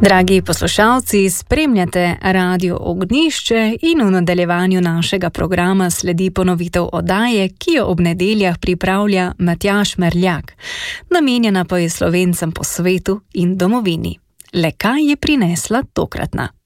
Dragi poslušalci, spremljate Radio Ognjišče in v nadaljevanju našega programa sledi ponovitev oddaje, ki jo ob nedeljah pripravlja Matjaž Merljak. Namenjena pa je Slovencem po svetu in domovini. Le kaj je prinesla tokratna?